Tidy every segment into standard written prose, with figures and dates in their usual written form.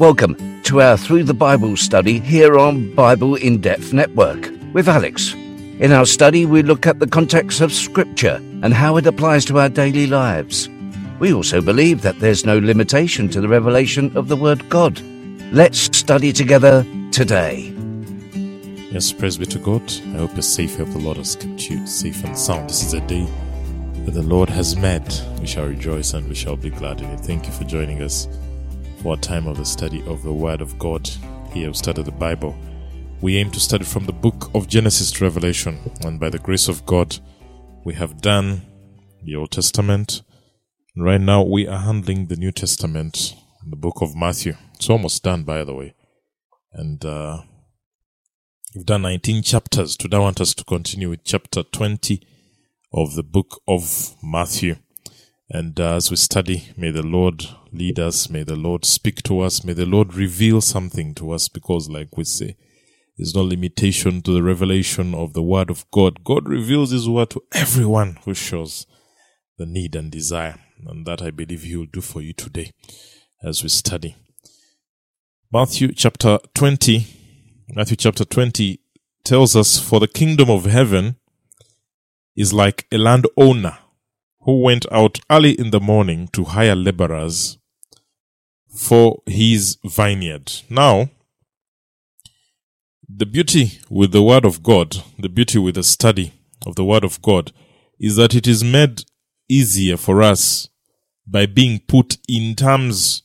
Welcome to our Through the Bible study here on Bible In-Depth Network with Alex. In our study, we look at the context of Scripture and how it applies to our daily lives. We also believe that there's no limitation to the revelation of the Word God. Let's study together today. Yes, praise be to God. I hope you're safe. I hope the Lord has kept you safe and sound. This is a day that the Lord has made. We shall rejoice and we shall be glad in it. Thank you for joining us for a time of the study of the Word of God. Here we study the Bible. We aim to study from the book of Genesis to Revelation, and by the grace of God, we have done the Old Testament. Right now, we are handling the New Testament, the book of Matthew. It's almost done, by the way. And we've done 19 chapters. Today, I want us to continue with chapter 20 of the book of Matthew. And as we study, may the Lord lead us, may the Lord speak to us, may the Lord reveal something to us, because like we say, there's no limitation to the revelation of the Word of God. God reveals His Word to everyone who shows the need and desire. And that I believe He will do for you today as we study. Matthew chapter 20 tells us, "For the kingdom of heaven is like a landowner who went out early in the morning to hire laborers for his vineyard." Now, the beauty with the Word of God, the beauty with the study of the Word of God, is that it is made easier for us by being put in terms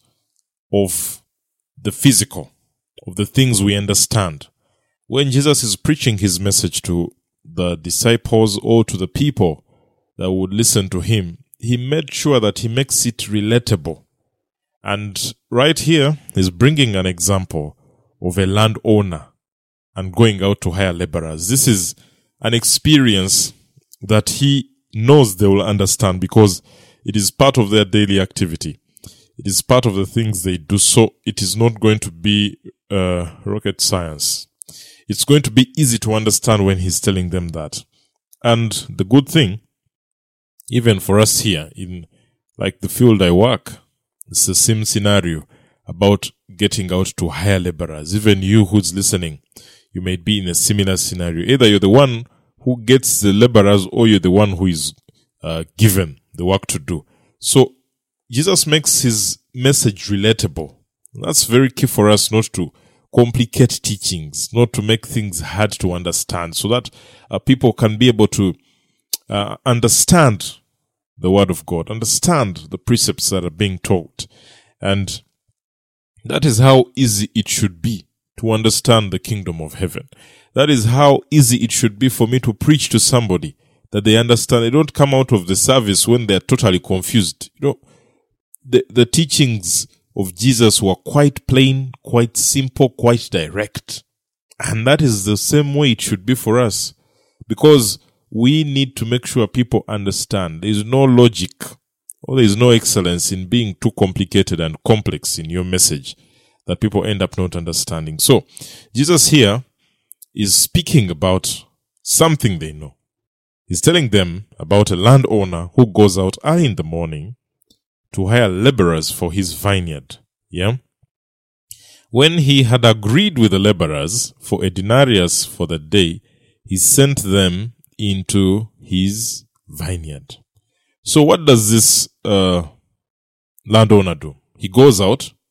of the physical, of the things we understand. When Jesus is preaching his message to the disciples or to the people that would listen to him, he made sure that he makes it relatable. And right here, he's bringing an example of a landowner and going out to hire laborers. This is an experience that he knows they will understand because it is part of their daily activity. It is part of the things they do. So it is not going to be rocket science. It's going to be easy to understand when he's telling them that. And the good thing, even for us here in like the field I work, it's the same scenario about getting out to hire laborers. Even you who's listening, you may be in a similar scenario. Either you're the one who gets the laborers or you're the one who is given the work to do. So Jesus makes his message relatable. That's very key for us, not to complicate teachings, not to make things hard to understand, so that people can be able to understand the Word of God, understand the precepts that are being taught. And that is how easy it should be to understand the kingdom of heaven. That is how easy it should be for me to preach to somebody, that they understand. They don't come out of the service when they're totally confused. You know, the teachings of Jesus were quite plain, quite simple, quite direct. And that is the same way it should be for us, because we need to make sure people understand. There is no logic or there is no excellence in being too complicated and complex in your message that people end up not understanding. So, Jesus here is speaking about something they know. He's telling them about a landowner who goes out early in the morning to hire laborers for his vineyard. Yeah? When he had agreed with the laborers for a denarius for the day, he sent them into his vineyard. So what does this landowner do? He goes out